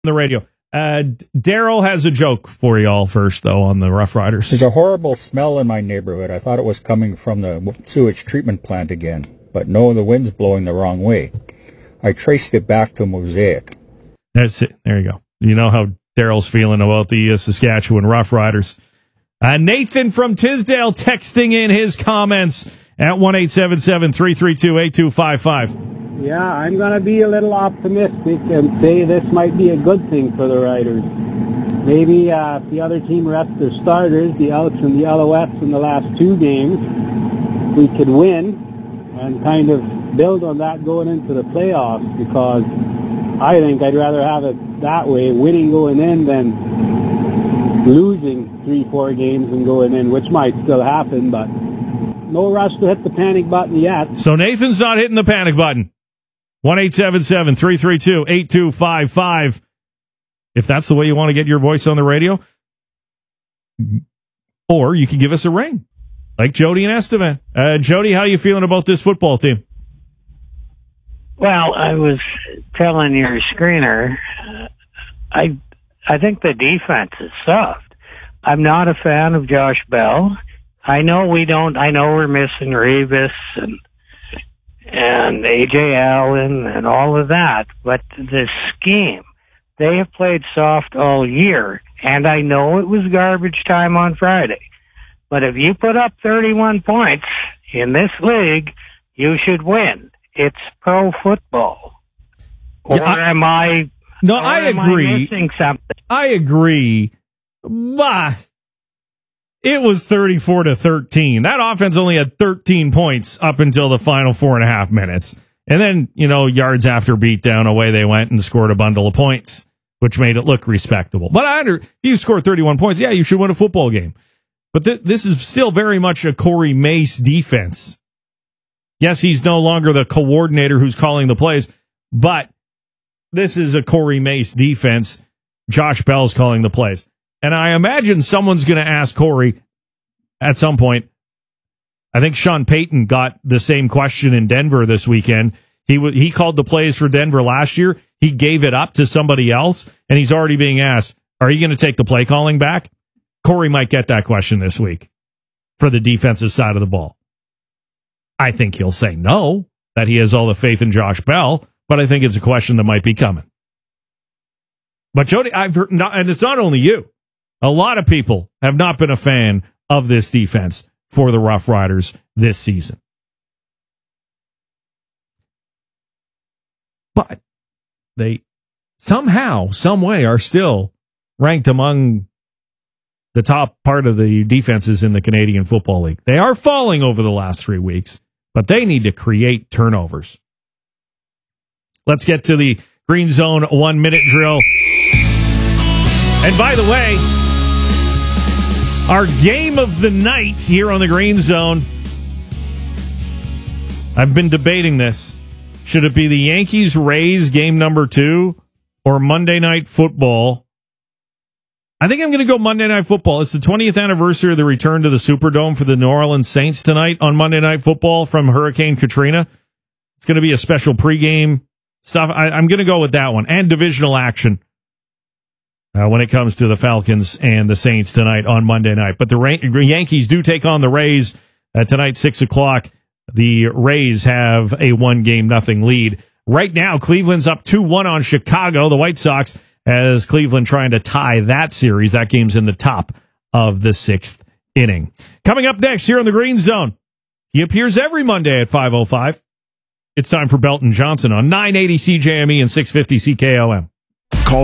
the radio. Daryl has a joke for you all first, though, on the Rough Riders. There's a horrible smell in my neighborhood. I thought it was coming from the sewage treatment plant again, but no, the wind's blowing the wrong way. I traced it back to Mosaic. That's it. There you go. You know how Daryl's feeling about the Saskatchewan Rough Riders. Nathan from Tisdale texting in his comments at 1-877-332-8255. Yeah, I'm going to be a little optimistic and say this might be a good thing for the Riders. Maybe if the other team rests their starters, the Elks and the Alouettes in the last two games, we could win and kind of build on that going into the playoffs, because I think I'd rather have it that way, winning going in than losing 3-4 games and going in, which might still happen, but no rush to hit the panic button yet. So Nathan's not hitting the panic button. 1-877-332-8255. If that's the way you want to get your voice on the radio. Or you can give us a ring, like Jody and Estevan. Jody, how are you feeling about this football team? Well, I was telling your screener, I think the defense is soft. I'm not a fan of Josh Bell. I know we're missing Revis and A.J. Allen and all of that, but the scheme, they have played soft all year, and I know it was garbage time on Friday. But if you put up 31 points in this league, you should win. It's pro football. Or am I... No, I agree. I missing something? I agree, but it was 34-13. That offense only had 13 points up until the final 4.5 minutes. And then, yards after beatdown, away they went and scored a bundle of points, which made it look respectable. But if you score 31 points, yeah, you should win a football game. But this is still very much a Corey Mace defense. Yes, he's no longer the coordinator who's calling the plays, but this is a Corey Mace defense. Josh Bell's calling the plays. And I imagine someone's going to ask Corey at some point. I think Sean Payton got the same question in Denver this weekend. He called the plays for Denver last year. He gave it up to somebody else, and he's already being asked, are you going to take the play calling back? Corey might get that question this week for the defensive side of the ball. I think he'll say no, that he has all the faith in Josh Bell, but I think it's a question that might be coming. But Jody, I've heard, and it's not only you. A lot of people have not been a fan of this defense for the Rough Riders this season. But they somehow, some way, are still ranked among the top part of the defenses in the Canadian Football League. They are falling over the last 3 weeks, but they need to create turnovers. Let's get to the Green Zone 1-minute drill. And by the way, our game of the night here on the Green Zone, I've been debating this. Should it be the Yankees-Rays game number 2 or Monday Night Football? I think I'm going to go Monday Night Football. It's the 20th anniversary of the return to the Superdome for the New Orleans Saints tonight on Monday Night Football from Hurricane Katrina. It's going to be a special pregame stuff. I'm going to go with that one, and divisional action when it comes to the Falcons and the Saints tonight on Monday night. But the Yankees do take on the Rays tonight, 6 o'clock. The Rays have a 1-0 lead. Right now, Cleveland's up 2-1 on Chicago. The White Sox, as Cleveland trying to tie that series. That game's in the top of the 6th inning. Coming up next here on the Green Zone, he appears every Monday at 5:05. It's time for Belton Johnson on 980 CJME and 650 CKOM. Call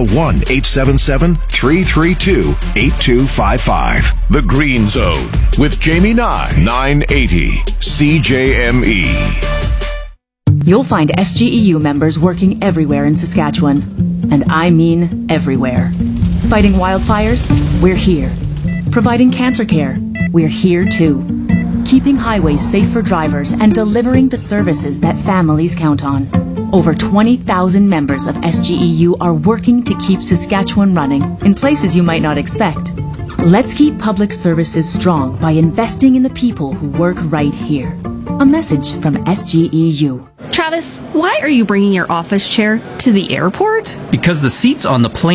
1-877-332-8255. The Green Zone with Jamie Nye, 980 CJME. You'll find SGEU members working everywhere in Saskatchewan. And I mean everywhere. Fighting wildfires? We're here. Providing cancer care? We're here too. Keeping highways safe for drivers and delivering the services that families count on. Over 20,000 members of SGEU are working to keep Saskatchewan running in places you might not expect. Let's keep public services strong by investing in the people who work right here. A message from SGEU. Travis, why are you bringing your office chair to the airport? Because the seats on the plane